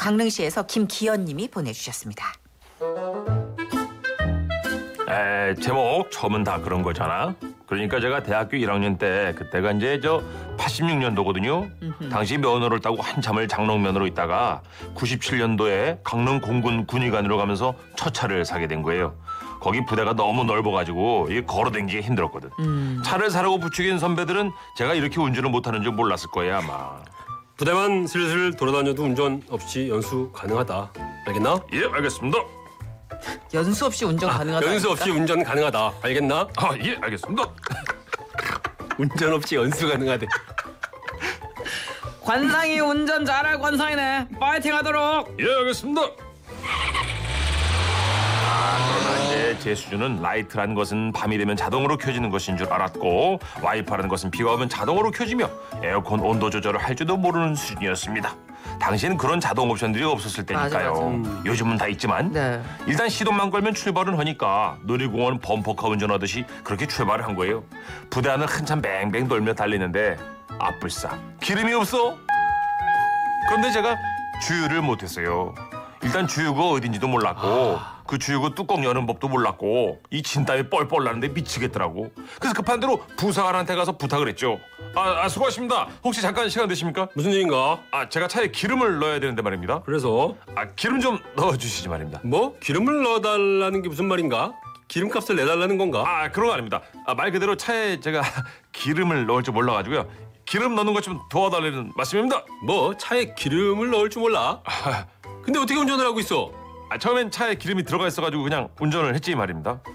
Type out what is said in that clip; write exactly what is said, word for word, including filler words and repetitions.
강릉시에서 김기현님이 보내주셨습니다. 에, 제목 처음은 다 그런 거잖아. 그러니까 제가 대학교 일 학년 때 그때가 이제 저 팔십육 년도거든요. 당시 면허를 따고 한참을 장롱면허로 있다가 구십칠 년도에 강릉 공군 군의관으로 가면서 첫 차를 사게 된 거예요. 거기 부대가 너무 넓어가지고 이 걸어다니기가 힘들었거든. 음. 차를 사려고 부추긴 선배들은 제가 이렇게 운전을 못하는 줄 몰랐을 거예요 아마. 부대만 슬슬 돌아다녀도 운전 없이 연수 가능하다. 알겠나? 예, 알겠습니다. 연수 없이 운전 가능하다. 연수 없이 운전 가능하다. 알겠나? 아, 예, 알겠습니다. 운전 없이 연수 가능하대. 관상이 운전 잘할 관상이네. 파이팅하도록. 예, 알겠습니다. 아, 그러나 이제 제 수준은 라이트라는 것은 밤이 되면 자동으로 켜지는 것인 줄 알았고 와이퍼라는 것은 비가 오면 자동으로 켜지며 에어컨 온도 조절을 할 줄도 모르는 수준이었습니다. 당시에는 그런 자동 옵션들이 없었을 때니까요. 맞아, 맞아. 음. 요즘은 다 있지만 네. 일단 시동만 걸면 출발은 하니까 놀이공원 범퍼카 운전하듯이 그렇게 출발을 한 거예요. 부대 안을 한참 뱅뱅 돌며 달리는데 아뿔싸 기름이 없어. 그런데 제가 주유를 못했어요. 일단 주유구가 어딘지도 몰랐고 아... 그 주유구 뚜껑 여는 법도 몰랐고 이 진땀이 뻘뻘 나는데 미치겠더라고. 그래서 급한 대로 부사관한테 가서 부탁을 했죠. 아, 아 수고하십니다. 혹시 잠깐 시간 되십니까? 무슨 일인가? 아 제가 차에 기름을 넣어야 되는데 말입니다. 그래서 아 기름 좀 넣어주시지 말입니다. 뭐? 기름을 넣어달라는 게 무슨 말인가? 기름값을 내달라는 건가? 아 그런 거 아닙니다. 아, 말 그대로 차에 제가 기름을 넣을 줄 몰라가지고요. 기름 넣는 것 좀 도와달라는 말씀입니다. 뭐? 차에 기름을 넣을 줄 몰라? 근데 어떻게 운전을 하고 있어? 아, 처음엔 차에 기름이 들어가 있어가지고 그냥 운전을 했지 말입니다.